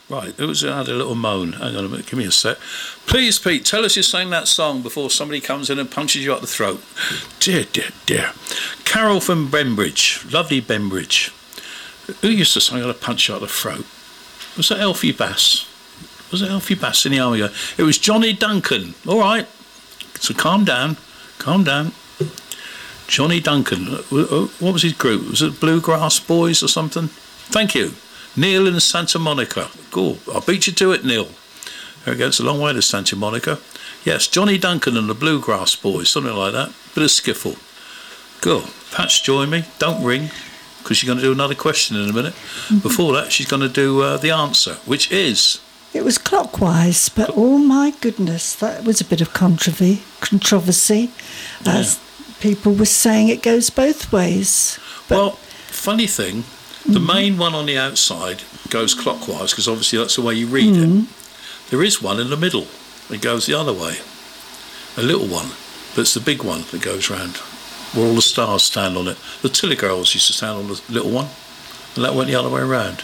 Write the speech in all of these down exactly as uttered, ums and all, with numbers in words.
Right, it was had a little moan. Hang on a minute, give me a sec. Please, Pete, tell us you sang that song before somebody comes in and punches you up the throat. Dear, dear, dear. Carol from Bembridge, lovely Bembridge. Who used to sing, I'm going to punch you up the throat? Was that Elfie Bass? Was it Elfie Bass in the army? It was Johnny Duncan. All right, so calm down, calm down. Johnny Duncan. What was his group? Was it Bluegrass Boys or something? Thank you. Neil in Santa Monica. Cool. I'll beat you to it, Neil. There we go. It's a long way to Santa Monica. Yes, Johnny Duncan and the Bluegrass Boys, something like that. Bit of skiffle. Cool. Pat's join me. Don't ring, because she's going to do another question in a minute. Mm-hmm. Before that, she's going to do uh, the answer, which is... It was clockwise, but oh my goodness, that was a bit of controversy. Controversy, yeah. As people were saying it goes both ways. But well, funny thing... The main one on the outside goes clockwise because obviously that's the way you read mm. it. There is one in the middle that goes the other way. A little one, but it's the big one that goes round, where all the stars stand on it. The Tiller Girls used to stand on the little one, and that went the other way around.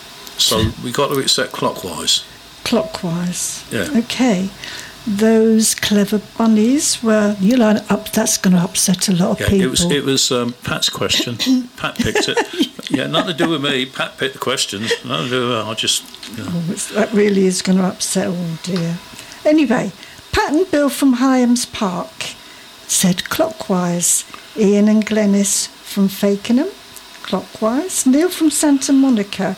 So we got to accept clockwise. Clockwise. Yeah. Okay. Those clever bunnies were, you know, up. That's going to upset a lot of yeah, people. It was it was um, Pat's question. Pat picked it. Yeah, nothing to do with me. Pat picked the questions. Nothing to do with I just. You know. Oh, that really is going to upset. Oh dear. Anyway, Pat and Bill from Hyams Park said clockwise. Ian and Glenys from Fakenham, clockwise. Neil from Santa Monica.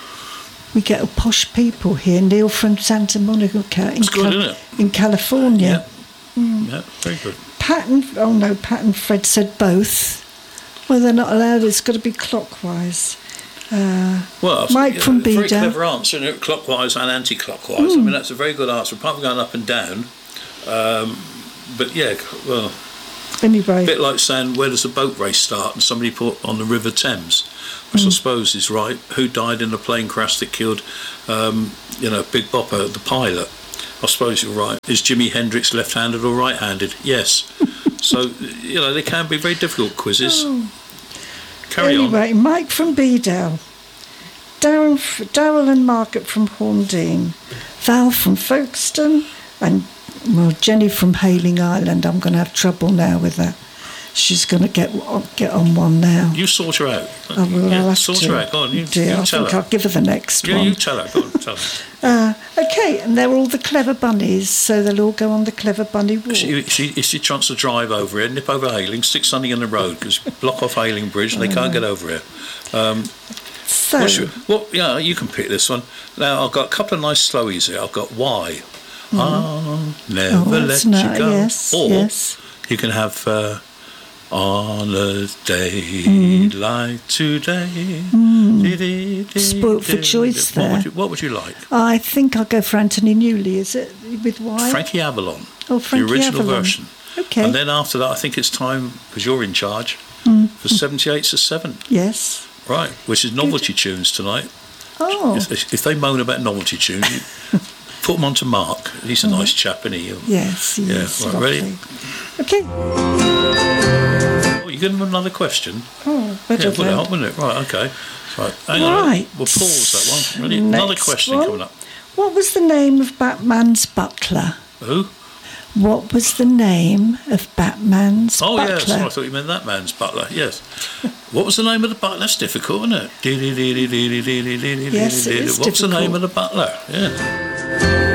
We get a posh people here. Neil from Santa Monica in, it's good, Cal- isn't it? in California. Yeah. Mm. Yeah, very good. Pat and, oh no, Pat and Fred said both. Well, they're not allowed. It's got to be clockwise. Uh, well, Mike you know, from Beda. Very clever answer, isn't it? Clockwise and anti-clockwise. Mm. I mean, that's a very good answer. Apart from going up and down. Um, but yeah, well... Anyway. A bit like saying, where does the boat race start? And somebody put on the River Thames, which mm. I suppose is right. Who died in the plane crash that killed, um, you know, Big Bopper, the pilot? I suppose you're right. Is Jimi Hendrix left-handed or right-handed? Yes. So, you know, they can be very difficult quizzes. Oh. Carry anyway, on. Anyway, Mike from Bedale, Darren, Daryl and Margaret from Horndine, Val from Folkestone, and well, Jenny from Hailing Island. I'm going to have trouble now with that. She's going to get get on one now. You sort her out. I will. Yeah, I'll have sort to. her out. Go on. You, Dear, you I tell think her. I'll give her the next yeah, one. you tell her. Go on, tell her. Uh, okay, and they're all the clever bunnies, so they'll all go on the clever bunny walk. She, she, if she tries to drive over here, nip over Hailing, stick something in the road, because block off Hailing Bridge and they can't get over here. Um, so, what's your, what, yeah, you can pick this one. Now, I've got a couple of nice slowies here. I've got Why. Mm. I'll never oh, let not, you go. Yes, or yes. you can have uh, On a Day mm. Like Today. Mm. Spoilt for choice there. What would, you, what would you like? I think I'll go for Anthony Newley. Is it with Why? Frankie Avalon. Oh, Frankie the original Avalon. version. Okay. And then after that, I think it's time, because you're in charge, mm. for seventy-eight to seven. Yes. Right, which is novelty Good. tunes tonight. Oh. If, if they moan about novelty tunes, you put them on to Mark. He's a nice chap, isn't he? Yes, he yeah. is. Right, lovely. ready? Okay. Oh, you give them another question? Oh, better yeah, would help, wouldn't it? Right, okay. Right, hang right. on. We'll pause that one. Ready? Next another question one. coming up. What was the name of Batman's butler? Who? What was the name of Batman's oh, butler? Oh, yes. I thought you meant that man's butler. Yes. What was the name of the butler? That's difficult, isn't it? Yes, it is What's difficult. the name of the butler? Yeah.